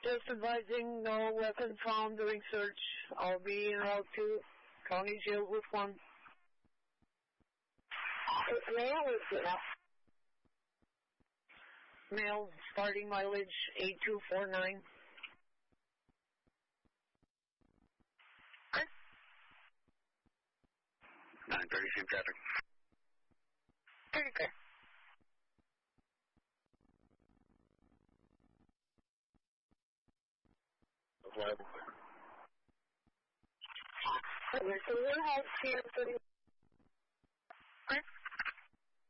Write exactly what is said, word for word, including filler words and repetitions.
Just advising, no weapon found during search. I'll be en route to County Jail with one. Male or female? Male, starting mileage eight two four nine. nine thirty, same traffic. Pretty good. Reliable. Okay, so we'll have here